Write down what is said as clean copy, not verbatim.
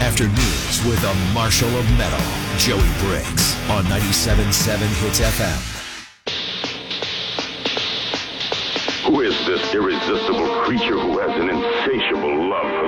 Afternoons with a Marshal of Metal, Joey Briggs, on 97.7 Hits FM. Who is this irresistible creature who has an insatiable love